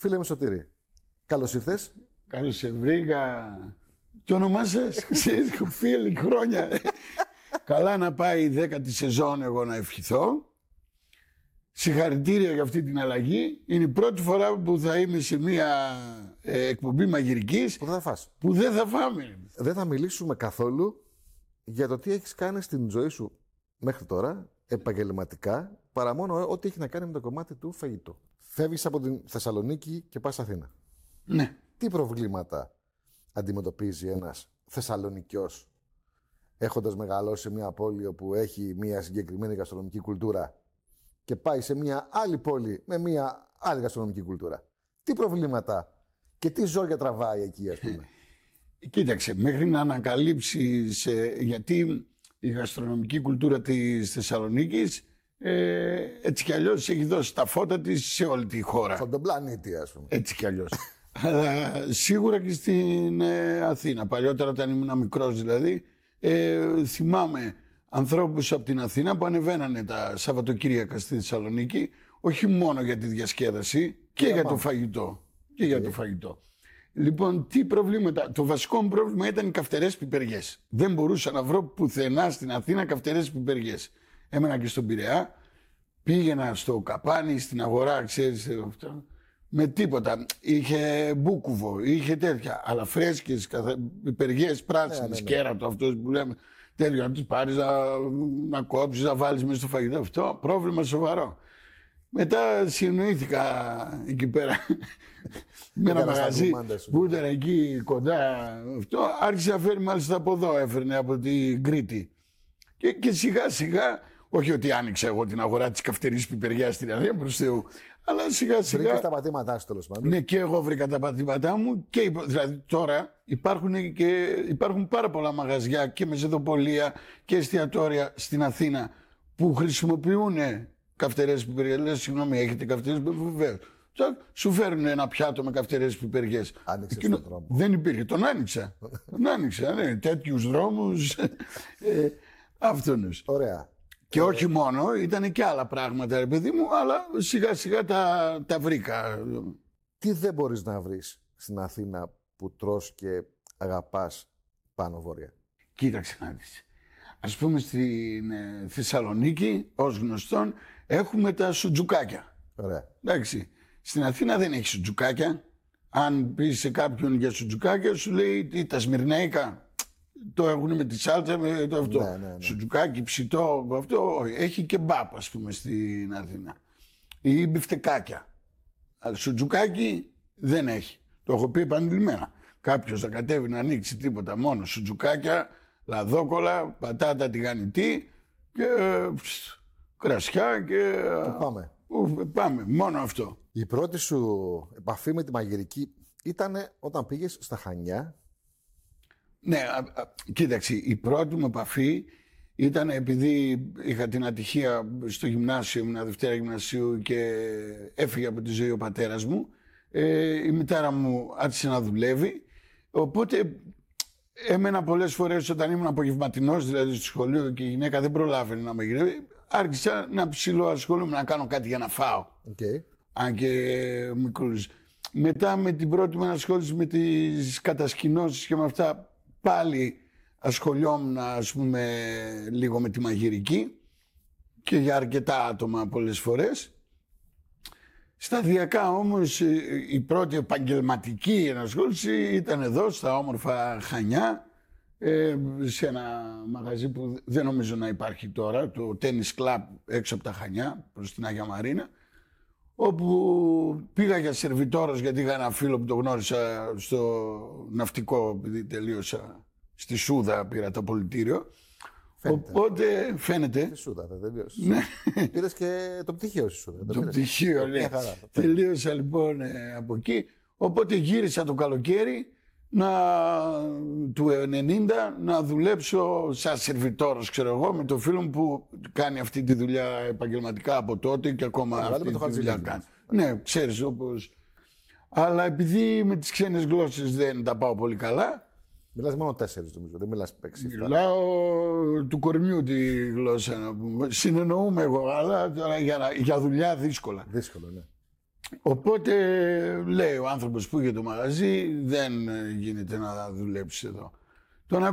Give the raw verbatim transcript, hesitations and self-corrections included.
Φίλε μου Σωτήρη, καλώς ήρθες. Καλώς σε βρήκα. Το όνομά σας, φίλοι, χρόνια. Καλά να πάει η δέκατη σεζόν, εγώ να ευχηθώ. Συγχαρητήρια για αυτή την αλλαγή. Είναι η πρώτη φορά που θα είμαι σε μια ε, εκπομπή μαγειρικής Που δεν θα φας. που δεν θα φάμε. Δεν θα μιλήσουμε καθόλου για το τι έχεις κάνει στην ζωή σου μέχρι τώρα, επαγγελματικά, παρά μόνο ό,τι έχει να κάνει με το κομμάτι του φαγητού. Φεύγεις από την Θεσσαλονίκη και πας Αθήνα. Ναι. Τι προβλήματα αντιμετωπίζει ένας Θεσσαλονικιός έχοντας μεγαλώσει σε μια πόλη όπου έχει μια συγκεκριμένη γαστρονομική κουλτούρα και πάει σε μια άλλη πόλη με μια άλλη γαστρονομική κουλτούρα? Τι προβλήματα και τι ζόρια τραβάει εκεί, ας πούμε? Κοίταξε, μέχρι να ανακαλύψεις ε, γιατί η γαστρονομική κουλτούρα της Θεσσαλονίκης ε, έτσι κι αλλιώς έχει δώσει τα φώτα της σε όλη τη χώρα. Στον τον πλανήτη, ας πούμε. Έτσι κι αλλιώς. Αλλά σίγουρα και στην ε, Αθήνα. Παλιότερα, όταν ήμουν μικρός δηλαδή, ε, θυμάμαι ανθρώπους από την Αθήνα που ανεβαίνανε τα Σαββατοκύριακα στη Θεσσαλονίκη, όχι μόνο για τη διασκέδαση και, και για το φαγητό. Και για το φαγητό. Λοιπόν, τι προβλήματα? Το βασικό μου πρόβλημα ήταν οι καυτερές πιπεριές. Δεν μπορούσα να βρω πουθενά στην Αθήνα καυτερές πιπεριές. Έμενα και στον Πειραιά, πήγαινα στο Καπάνι, στην αγορά, ξέρεις, αυτό, με τίποτα. Είχε μπούκουβο, είχε τέτοια, αλλά φρέσκες πιπεριές πράσινες, ναι, ναι, ναι. Κέρατο, αυτός που λέμε, τέτοιο, να τις πάρεις, να, να κόψεις, να βάλεις μέσα στο φαγητό. Αυτό πρόβλημα σοβαρό. Μετά συνοήθηκα εκεί πέρα με ένα μαγαζί που ήταν εκεί κοντά. Αυτό άρχισε να φέρει, μάλιστα από εδώ έφερνε, από την Κρήτη. Και, και σιγά σιγά, όχι ότι άνοιξα εγώ την αγορά της καυτερής πιπεριάς στην Αθήνα, προς Θεού, αλλά σιγά σιγά. Βρήκες τα πατήματά σου, τέλος πάντων. Ναι, και εγώ βρήκα τα πατήματά μου. Και, δηλαδή τώρα υπάρχουν, και, υπάρχουν πάρα πολλά μαγαζιά και μεζεδοπολία και εστιατόρια στην Αθήνα που χρησιμοποιούν καυτερές πιπεριές. Λες, συγγνώμη, έχετε καυτερές πιπεριές? Βεβαίως. Σου φέρνουν ένα πιάτο με καυτερές πιπεριές. Άνοιξε Εκείνο... τον δρόμο. Δεν υπήρχε. Τον άνοιξα. Τον άνοιξα, ναι. Τέτοιους δρόμους. ε, αυτούς. Ωραία. Και ε... όχι μόνο, ήταν και άλλα πράγματα, ρε παιδί μου, αλλά σιγά σιγά τα, τα βρήκα. Τι δεν μπορείς να βρεις στην Αθήνα που τρως και αγαπάς πάνω βόρεια? Κοίταξε να δεις. Ας πούμε στην ε, Θεσσαλονίκη, ως γνωστόν, έχουμε τα σουτζουκάκια. Ωραία. Εντάξει. Στην Αθήνα δεν έχει σουτζουκάκια. Αν πεις σε κάποιον για σουτζουκάκια, σου λέει τι, τα σμυρνέικα. Το έχουν με τη σάλτσα, με το αυτό. Ναι, ναι, ναι. Σουτζουκάκι, ψητό, αυτό. Έχει και μπάπ, ας πούμε, στην Αθήνα. Ή μπιφτεκάκια. Αλλά σουτζουκάκι δεν έχει. Το έχω πει επανειλημμένα. Κάποιος θα κατέβει να ανοίξει τίποτα, μόνο σουτζουκάκια, λαδόκολα, πατάτα τηγανιτή και ψ, κρασιά και... Πού πάμε? Ου, πάμε, μόνο αυτό. Η πρώτη σου επαφή με τη μαγειρική ήταν όταν πήγες στα Χανιά? Ναι, α, α, κοίταξε, η πρώτη μου επαφή ήταν επειδή είχα την ατυχία στο γυμνάσιο, ήμουν Δευτέρα Γυμνασίου και έφυγε από τη ζωή ο πατέρας μου. Ε, η μητέρα μου άρχισε να δουλεύει, οπότε έμενα πολλές φορές όταν ήμουν απογευματινός, δηλαδή στο σχολείο και η γυναίκα δεν προλάβαινε να μαγειρεύει, άρχισα να ψιλοασχολούμαι, να κάνω κάτι για να φάω. Okay. Αν και μικρούς. Μετά με την πρώτη μου ασχόληση με τις κατασκηνώσεις και με αυτά, πάλι ασχολιόμουν, ας πούμε, λίγο με τη μαγειρική και για αρκετά άτομα πολλές φορές. Σταδιακά όμως η πρώτη επαγγελματική ενασχόληση ήταν εδώ στα όμορφα Χανιά, σε ένα μαγαζί που δεν νομίζω να υπάρχει τώρα, το Tennis Club έξω από τα Χανιά προς την Άγια Μαρίνα, όπου πήγα για σερβιτόρος γιατί είχα ένα φίλο που το γνώρισα στο ναυτικό, επειδή τελείωσα στη Σούδα, πήρα το πολιτήριο. Φαίνεται. Οπότε φαίνεται. Στη Σούδα, δεν τελείωσε. Ναι. Πήρες και το πτυχίο στη Σούδα. Το πτυχίο, ναι. Τελείωσα λοιπόν ε, από εκεί. Οπότε γύρισα το καλοκαίρι να, του ενενήντα να δουλέψω σαν σερβιτόρος, ξέρω εγώ, με το φίλο μου που κάνει αυτή τη δουλειά επαγγελματικά από τότε και ακόμα Α, αυτή το τη δουλειά κάνει. Ναι, ξέρεις όπως. Αλλά επειδή με τις ξένες γλώσσες δεν τα πάω πολύ καλά. Μιλάς μόνο τέσσερις, νομίζω. Δεν μιλάς έξι. Μιλάω του κορμιού τη γλώσσα να πούμε. Συνεννοούμε εγώ, αλλά τώρα για, για δουλειά δύσκολα. Δύσκολο, ναι. Οπότε λέει ο άνθρωπος που είχε το μαγαζί, δεν γίνεται να δουλέψει εδώ.